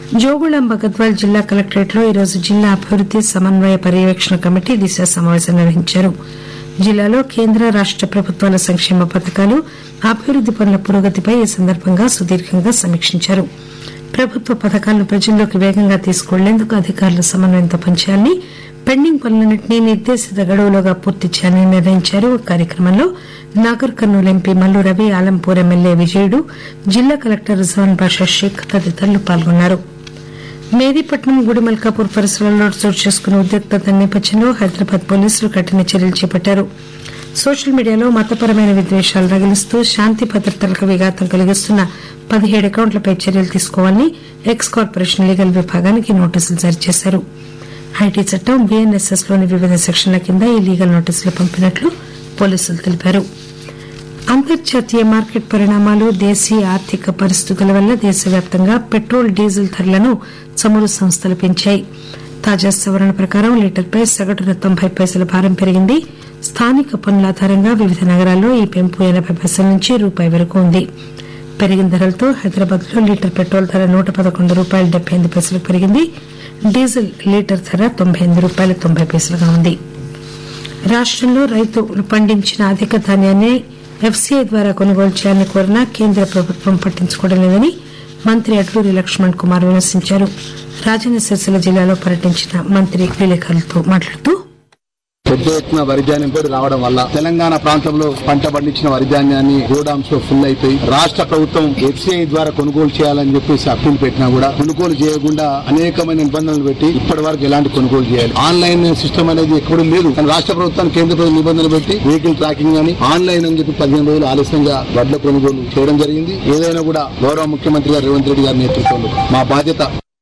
జోగులాంబ గద్వాల్ జిల్లా కలెక్టరేట్లో ఈరోజు జిల్లా అభివృద్ది సమన్వయ పర్యవేక్షణ కమిటీ దిశ సమావేశం నిర్వహించారు. జిల్లాలో కేంద్ర రాష్ట ప్రభుత్వాల సంక్షేమ పథకాలు, అభివృద్ది పనుల పురోగతిపై ఈ సందర్భంగా సుదీర్ఘంగా సమీక్షించారు. ప్రభుత్వ పథకాలను ప్రజల్లోకి వేగంగా తీసుకువెళ్లేందుకు అధికారులు సమన్వయంతో పనిచేయాలని, పెండింగ్ పనులన్నింటినీ నిర్దేశిత గడువులోగా పూర్తి చేయాలని నిర్ణయించారు. కార్యక్రమంలో నాగర్ కర్నూలు ఎంపీ మల్లు రవి, ఆలంపూర్ ఎమ్మెల్యే విజయుడు, జిల్లా కలెక్టర్ రిజ్వాన్ బాషా షేక్ తదితరులు పాల్గొన్నారు. మేదీపట్నం, గుడిమల్కాపూర్ పరిసరాల్లో చోటు చేసుకున్న ఉద్రిక్తత నేపథ్యంలో హైదరాబాద్ పోలీసులు కఠిన చర్యలు చేపట్టారు. సోషల్ మీడియాలో మతపరమైన విద్వేషాలు రగిలిస్తూ శాంతి భద్రతలకు విఘాతం కలిగిస్తున్న 17 అకౌంట్లపై చర్యలు తీసుకోవాలని ఎక్స్ కార్పొరేషన్ లీగల్ విభాగానికి నోటీసులు జారీ చేశారు. ఐటీ చట్టం, బీఎన్ఎస్ఎస్ లోని వివిధ సెక్షన్ల కింద ఈ లీగల్ నోటీసులు పంపినట్లు పోలీసులు తెలిపారు. అంతర్జాతీయ మార్కెట్ పరిణామాలు, దేశీయ ఆర్థిక పరిస్థితుల వల్ల దేశవ్యాప్తంగా పెట్రోల్, డీజిల్ ధరలను చమురు సంస్థలు పెంచాయి. తాజా సవరణ ప్రకారం లీటర్పై సగటున 90 పైసల భారం పెరిగింది. స్థానిక పన్నుల ఆధారంగా వివిధ నగరాల్లో ఈ పెంపు 80 పైసల నుంచి రూపాయి వరకు ఉంది. పెరిగిన ధరలతో హైదరాబాద్ లో లీటర్ పెట్రోల్ ధర ₹111.78 పెరిగింది. డీజిల్ లీటర్ ధర ₹98.90 ఉంది. రాష్టంలో రైతులు పండించిన అధిక ధాన్యాన్ని ఎఫ్సీఐ ద్వారా కొనుగోలు చేయాలని కోరినా కేంద్ర ప్రభుత్వం పట్టించుకోవడం లేదని మంత్రి అడ్లూరి లక్ష్మణ్ కుమార్ విమర్శించారు. రాజన్న సిరిసిల్ల జిల్లాలో పర్యటించిన మంత్రి విలేకరులతో మాట్లాడుతూ, పెద్ద ఎత్తున వరి ధాన్యం కూడా రావడం వల్ల తెలంగాణ ప్రాంతంలో పంట పండించిన వరి ధాన్యాన్ని గోడామ్స్ లో ఫుల్ అయిపోయి రాష్ట్ర ప్రభుత్వం ఎఫ్సీఐ ద్వారా కొనుగోలు చేయాలని చెప్పేసి అప్పీల్ పెట్టినా కూడా కొనుగోలు చేయకుండా అనేకమైన నిబంధనలు పెట్టి ఇప్పటి వరకు ఎలాంటి కొనుగోలు చేయాలి. ఆన్లైన్ సిస్టమ్ అనేది ఎక్కడూ లేదు. కానీ రాష్ట్ర ప్రభుత్వాన్ని కేంద్ర ప్రభుత్వం నిబంధనలు పెట్టి వెహికల్ ట్రాకింగ్ అని ఆన్లైన్ అని చెప్పి 15 రోజులు ఆలస్యంగా వడ్ల కొనుగోలు చేయడం జరిగింది. ఏదైనా కూడా గౌరవ ముఖ్యమంత్రి గారు రేవంత్ రెడ్డి గారి నేతృత్వంలో మా బాధ్యత.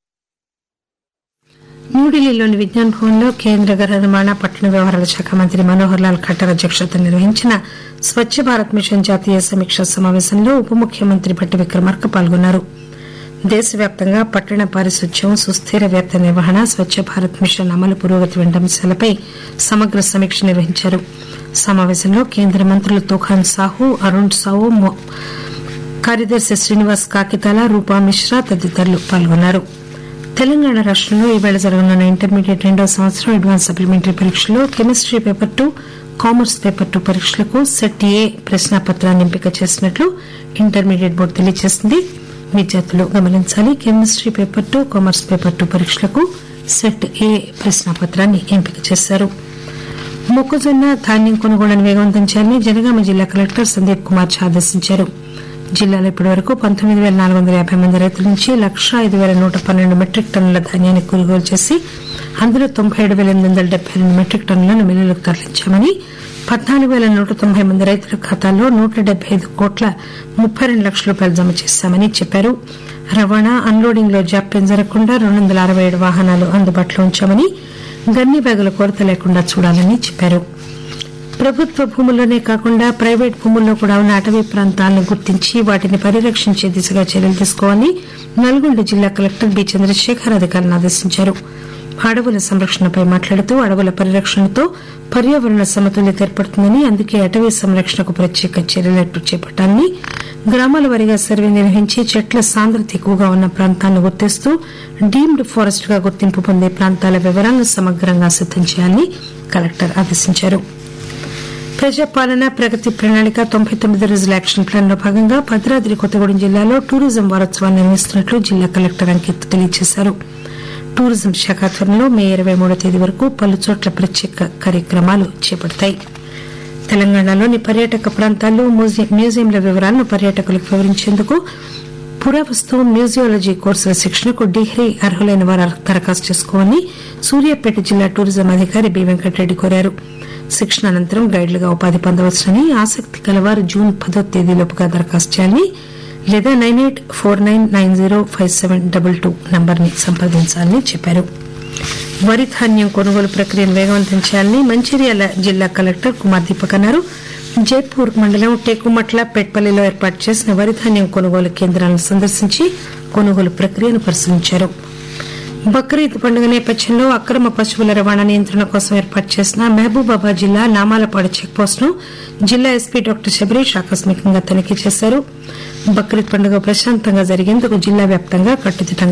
న్యూఢిల్లీలోని విజ్ఞాన్ భవన్ లో కేంద్ర గృహ నిర్మాణ, పట్టణ వ్యవహారాల శాఖ మంత్రి మనోహర్ లాల్ ఖట్టర్ అధ్యక్షతన నిర్వహించిన స్వచ్ఛ భారత్ మిషన్ జాతీయ సమీక్షా సమావేశంలో ఉప ముఖ్యమంత్రి భట్టి విక్రమార్క పాల్గొన్నారు. దేశవ్యాప్తంగా పట్టణ పారిశుధ్యం, సుస్థిర వ్యర్థ నిర్వహణ, స్వచ్ఛ భారత్ మిషన్ అమలు పురోగతి వంటి అంశాలపై సమగ్ర సమీక్ష నిర్వహించారు. సమావేశంలో కేంద్ర మంత్రులు తోఖాన్ సాహు, అరుణ్ సాహు, కార్యదర్శి శ్రీనివాస్ కాకితాల, రూపా మిశ్రా తదితరులు పాల్గొన్నారు. తెలంగాణ రాష్టంలో ఈవేళ జరగనున్న ఇంటర్మీడియట్ 2వ సంవత్సరం అడ్వాన్స్ సప్లిమెంటరీ పరీక్షల్లో కెమిస్ట్రీ పేపర్ 2, కామర్స్ పేపర్ 2 పరీక్షలకు సెట్ ఏ ప్రశ్నాపత్రాన్ని ఎంపిక చేసినట్లు ఇంటర్మీడియట్ బోర్డు తెలియజేసింది. విద్యార్థులు గమనించాలి, కెమిస్ట్రీ పేపర్ 2, కామర్స్ పేపర్ 2 పరీక్షలకు సెట్ ఏ ప్రశ్నాపత్రాన్ని ఎంపిక చేశారు. మొక్కజొన్న, ధాన్యం కొనుగోళ్లను వేగవంతం చేయాలని జనగామ జిల్లా కలెక్టర్ సందీప్ కుమార్ ఝా ఆదేశించారు. జిల్లాలో ఇప్పటివరకు 19,450 మంది రైతుల నుంచి 105,112 మెట్రిక్ టన్నుల ధాన్యాన్ని కొనుగోలు చేసి అందులో 97,872 మెట్రిక్ టన్నులను మిల్లులకు తరలించామని, 14,190 మంది రైతుల ఖాతాల్లో 175 కోట్ల 32 లక్షల రూపాయలు జమ చేశామని చెప్పారు. రవాణా, అన్లోడింగ్ లో జాప్యం జరగకుండా 267 వాహనాలు అందుబాటులో ఉంచామని, గన్ని బ్యాగుల కొరత లేకుండా చూడాలని చెప్పారు. ప్రభుత్వ భూముల్లోనే కాకుండా ప్రైవేట్ భూముల్లో కూడా ఉన్న అటవీ ప్రాంతాలను గుర్తించి వాటిని పరిరక్షించే దిశగా చర్యలు తీసుకోవాలని నల్గొండ జిల్లా కలెక్టర్ బి చంద్రశేఖర్ అధికారులను ఆదేశించారు. అడవుల సంరక్షణపై మాట్లాడుతూ అడవుల పరిరక్షణతో పర్యావరణ సమతుల్యత ఏర్పడుతుందని, అందుకే అటవీ సంరక్షణకు ప్రత్యేక చర్యలు చేపట్టాలని, గ్రామాల వారీగా సర్వే నిర్వహించి చెట్ల సాంద్రత ఎక్కువగా ఉన్న ప్రాంతాలను గుర్తిస్తూ డీమ్డ్ ఫారెస్ట్ గా గుర్తింపు పొందే ప్రాంతాల వివరాలను సమగ్రంగా సిద్దం చేయాలని కలెక్టర్ ఆదేశించారు. ప్రజాపాలన ప్రగతి ప్రణాళిక 99 రోజుల యాక్షన్ ప్లాన్ లో భాగంగా భద్రాద్రి కొత్తగూడెం జిల్లాలో టూరిజం వారోత్సవాన్ని నిర్వహిస్తున్నట్లు జిల్లా కలెక్టర్ అంకిత్ తెలియజేశారు. టూరిజం శాఖ ఆధ్వర్యంలో మే 23వ తేదీ వరకు పలు చోట్ల ప్రత్యేక కార్యక్రమాలు చేపడతాయి. తెలంగాణలోని పర్యాటక ప్రాంతాల్లో మ్యూజియంల వివరాలను పర్యాటకులకు వివరించేందుకు పురావస్తు, మ్యూజియాలజీ కోర్సుల శిక్షణకు డిగ్రీ అర్హులైన వారు దరఖాస్తు చేసుకోవాలని సూర్యాపేట జిల్లా టూరిజం అధికారి బి వెంకటరెడ్డి కోరారు. శిక్షణ అనంతరం గైడ్లుగా ఉపాధి పొందవచ్చునని, ఆసక్తి కలవారు జూన్ 10వ తేదీలోపుగా దరఖాస్తు చేయాలని లేదా 9849905722 నంబర్ని సంప్రదించాలని చెప్పారు. వరి ధాన్యం కొనుగోలు ప్రక్రియను వేగవంతం చేయాలని మంచిర్యాల జిల్లా కలెక్టర్ కుమార్ దీపక్ అన్నారు. జైపూర్ మండలం టేకుమట్ల, పెట్పల్లిలో ఏర్పాటు చేసిన వరి ధాన్యం కొనుగోలు కేంద్రాలను సందర్శించి కొనుగోలు ప్రక్రియను పరిశీలించారు. బక్రీద్ పండుగ నేపథ్యంలో అక్రమ పశువుల రవాణా నియంత్రణ కోసం ఏర్పాటు చేసిన మహబూబాబాద్ జిల్లా నామాలపాడు చెక్పోస్ట్ ను జిల్లా ఎస్పీ డాక్టర్ శబరీష్ ఆకస్మికంగా తనిఖీ చేశారు. బక్రీద్ పండుగ ప్రశాంతంగా జరిగేందుకు జిల్లా వ్యాప్తంగా కట్టుదిట్టంగా